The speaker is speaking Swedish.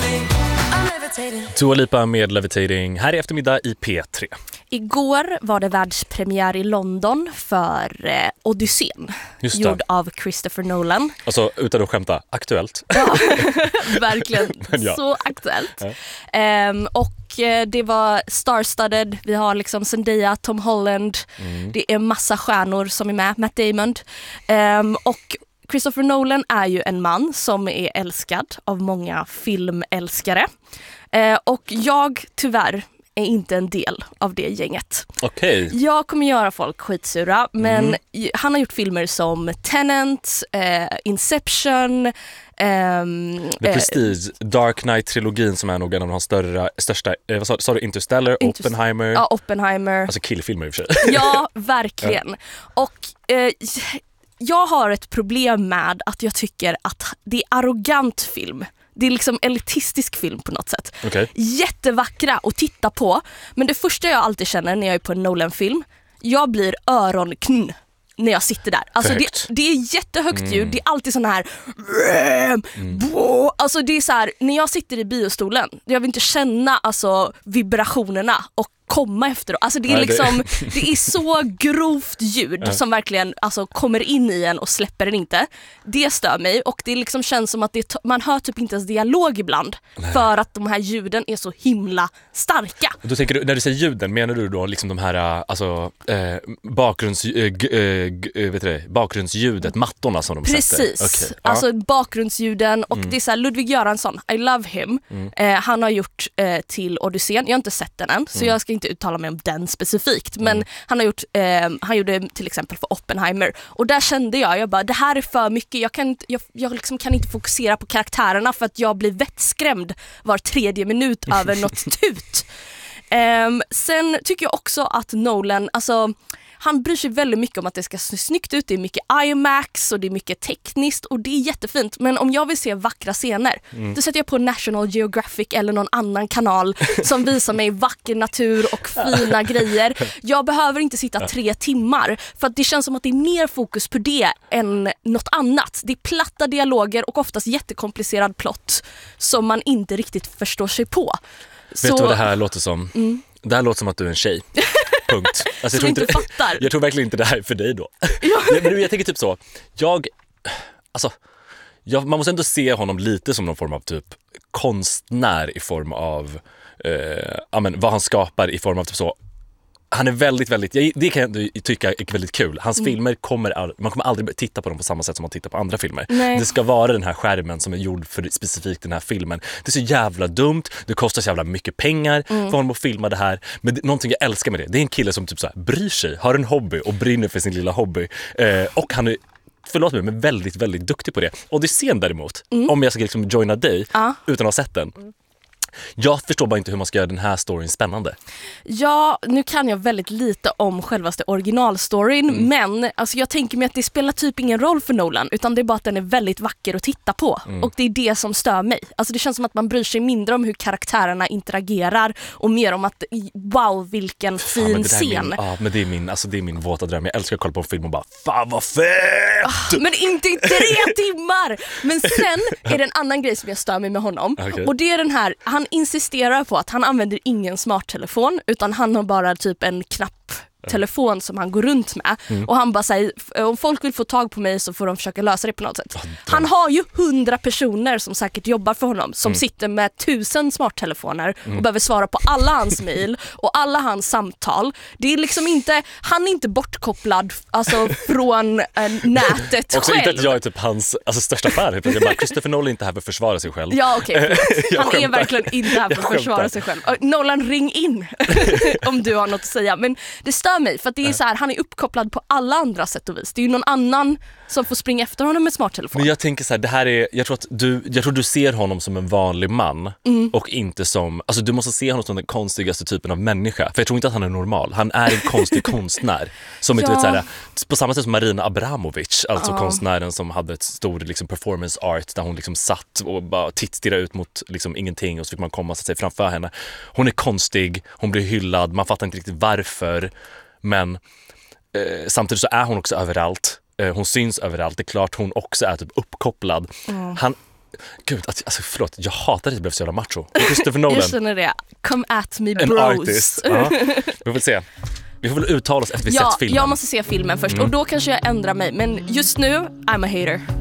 Dua Lipa med Levitating här i eftermiddag i P3. Igår var det världspremiär i London för Odysseen, gjord av Christopher Nolan. Alltså utan att skämta, aktuellt. Ja, verkligen. Ja. Så aktuellt. Ja. Och det var star-studded. Vi har liksom Zendaya, Tom Holland. Det är massa stjärnor som är med, Matt Damon. Och Christopher Nolan är ju en man som är älskad av många filmälskare. Och jag tyvärr är inte en del av det gänget. Okej. Jag kommer göra folk skitsura, men han har gjort filmer som Tenet, Inception, The Prestige, Dark Knight-trilogin som är nog en av de största, vad sa du, Interstellar, Oppenheimer. Ja, Oppenheimer. Alltså killfilmer i och för sig. Ja, verkligen. Och jag har ett problem med att jag tycker att det är arrogant film. Det är liksom elitistisk film på något sätt. Okay. Jättevackra att titta på. Men det första jag alltid känner när jag är på en Nolan-film, jag blir öronknn när jag sitter där. Alltså det är jättehögt ljud. Det är alltid sån här alltså det är så här, när jag sitter i biostolen, jag vill inte känna alltså vibrationerna och komma efter. Alltså det är liksom det är så grovt ljud som verkligen alltså kommer in i en och släpper den inte. Det stör mig och det liksom känns som att man hör typ inte ens dialog ibland. Nej. För att de här ljuden är så himla starka. Då tänker du, när du säger ljuden, menar du då liksom de här alltså bakgrundsljudet, mattorna som de sätter? Precis. Okay. Alltså bakgrundsljuden och det är så här, Ludvig Göransson, I love him. Han har gjort till Odysseen. Jag har inte sett den än, så jag ska inte uttala mig om den specifikt, men han har gjort han gjorde till exempel för Oppenheimer och där kände jag bara, det här är för mycket, jag liksom kan inte fokusera på karaktärerna för att jag blir vettskrämd var 3:e minut över något tut. Sen tycker jag också att Nolan, alltså han bryr sig väldigt mycket om att det ska se snyggt ut. Det är mycket IMAX och det är mycket tekniskt och det är jättefint. Men om jag vill se vackra scener, då sätter jag på National Geographic eller någon annan kanal som visar mig vacker natur och fina grejer. Jag behöver inte sitta 3 timmar för att det känns som att det är mer fokus på det än något annat. Det är platta dialoger och oftast jättekomplicerad plott som man inte riktigt förstår sig på. Vet du vad det här låter som? Det här låter som att du är en tjej. Punkt. Alltså, jag tror inte fattar. Jag tror verkligen inte det här är för dig då. Ja. Men jag tänker typ så. Man måste ändå se honom lite som någon form av typ konstnär i form av vad han skapar i form av typ så. Han är väldigt, det kan jag tycka är väldigt kul. Hans filmer man kommer aldrig titta på dem på samma sätt som man tittar på andra filmer. Nej. Det ska vara den här skärmen som är gjord för specifikt den här filmen. Det är så jävla dumt, det kostar så jävla mycket pengar för honom att filma det här. Men någonting jag älskar med det är en kille som typ så här bryr sig, har en hobby och brinner för sin lilla hobby. Och han är, förlåt mig, men väldigt, väldigt duktig på det. Och det sen däremot, om jag ska liksom joina dig utan att ha sett den. Jag förstår bara inte hur man ska göra den här storyn spännande. Ja, nu kan jag väldigt lite om självaste originalstoryn, men alltså jag tänker mig att det spelar typ ingen roll för Nolan, utan det är bara att den är väldigt vacker att titta på. Och det är det som stör mig. Alltså det känns som att man bryr sig mindre om hur karaktärerna interagerar och mer om att wow, vilken fin scen. Men det är min våta dröm. Jag älskar att kolla på en film och bara, fan vad fett! Men inte i 3 timmar! Men sen är det en annan grej som jag stör mig med honom. Okay. Och det är den här, han insisterar på att han använder ingen smarttelefon utan han har bara typ en knapptelefon som han går runt med. Och han bara säger, om folk vill få tag på mig så får de försöka lösa det på något sätt. Han har ju 100 personer som säkert jobbar för honom som sitter med 1000 smarttelefoner och behöver svara på alla hans mejl och alla hans samtal. Det är liksom inte, han är inte bortkopplad alltså från nätet också själv. Inte att jag är typ hans största fan. Christopher Nolan är inte här för att försvara sig själv. Ja, okej. Han är verkligen inte här för att försvara sig själv. Nolan, ring in om du har något att säga. Men det stör mig för att det är så här, han är uppkopplad på alla andra sätt och vis. Det är ju någon annan som får springa efter honom med smarttelefon. Men jag tänker så här, det här är, jag tror du ser honom som en vanlig man och inte som, alltså du måste se honom som den konstigaste typen av människa. För jag tror inte att han är normal. Han är en konstig konstnär. Som inte vet så här, på samma sätt som Marina Abramovic, alltså konstnären som hade ett stort liksom performance art där hon liksom satt och bara stirrade ut mot liksom ingenting och så fick man komma sig framför henne. Hon är konstig, hon blir hyllad, man fattar inte riktigt varför, men samtidigt så är hon också överallt. Hon syns överallt. Det är klart hon också är typ uppkopplad. Gud, alltså förlåt, jag hatar att det blev så jävla macho. Christopher Nolan. Jag känner det. Come at me En bros. artist. Ja. Vi får se. Vi får väl uttala oss efter vi sett filmen. Jag måste se filmen först och då kanske jag ändrar mig. Men just nu, I'm a hater.